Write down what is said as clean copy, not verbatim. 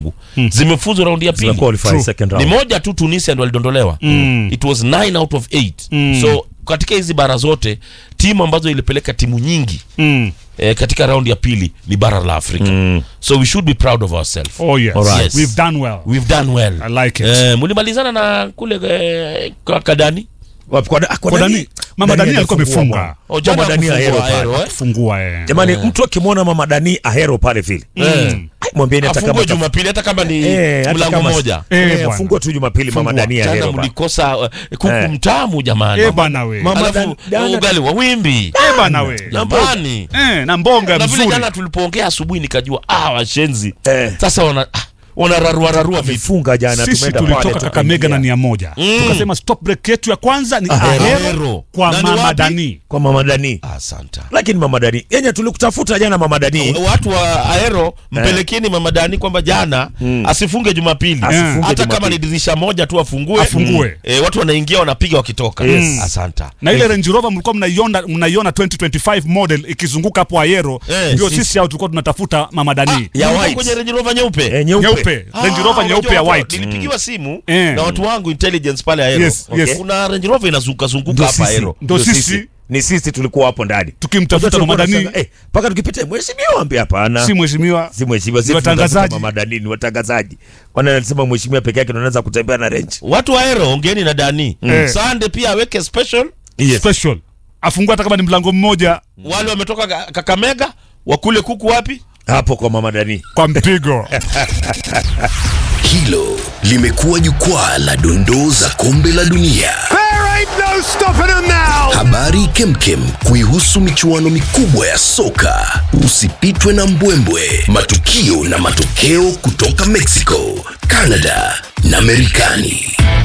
zimefuzu raundi ya pili. Ni moja tu Tunisia ndio walidondolewa. It was 9 out of 8. So katika hizi bara zote timu ambazo ilipeleka timu nyingi katika raundi ya pili ni bara la Afrika. So we should be proud of ourselves. Oh yes. Yes. We've done well. I like it. Mlimalizana na kule Kadani. Kwa Dani. Mama Dani alikuwa amefunga. Mama Dani Ahero fungua Jamani, mtu akimwona Mama Dani Ahero pale vile. Mwambieni hata kama Jumapili hata kama ni mlango moja. Afungwe tu Jumapili Mama Dani Ahero. Jana mlikosa kuku mtamu jamani. Bana we. Mama Dani ugali wa wimbi. Bana we. Jamani. Na mbonga mzuri. Na vile mzuri. jana tulipoongea asubuhi nikajua washenzi. Sasa wanararua vifunga jana. Sisi tulitoka Kakamega na 100. Tukasema stop break yetu ya kwanza ni Ahero kwa Mama Dani. Kwa Mama Dani. Asante. Lakini Mama Dani, yenye tulikutafuta jana Mama Dani. Watu wa Ahero mpelekeni Mama Dani kwamba jana asifunge Jumapili. Hata kama ni dirisha moja tu afungue. Watu wanaingia wanapiga wakitoka. Asante. Na ile Range Rover mlikuwa mnaiona 2025 model ikizunguka hapo Ahero, ndio sisi hao tulikuwa tunatafuta Mama Dani. Ya white. Kwenye Range Rover nyeupe. Nyeupe. Range Rover nyeupe ya white. Nilipigiwa simu na watu wangu intelligence pale Ahero. Yes. Kuna Range Rover inazunguka hapa Ahero. Ndio sisi. Ni sisi tulikuwa hapo ndani. Tukimtafuta Mama Dani. Paka tukipita mheshimiwa ambia hapana. Si mheshimiwa. Si watangazaji. Mama Dani ni watangazaji. Wanasema mheshimiwa peke yake anaweza kutembea na Range. Watu wa Ahero ongeeni na Dani. Sunday pia aweke special. Special. Afungua hata kama ni mlango mmoja. Wale wametoka Kakamega, wakule kuku wapi? Hapo kwa Mama Dani. Kwa mpigo. Hilo limekuwa jukwaa la dondoo za kombe la dunia. There ain't no stopping them now. Habari kemkem kuihusu michuano mikubwa ya soka. Usipitwe na mbwembwe, matukio na matokeo kutoka Mexico, Canada na Marekani.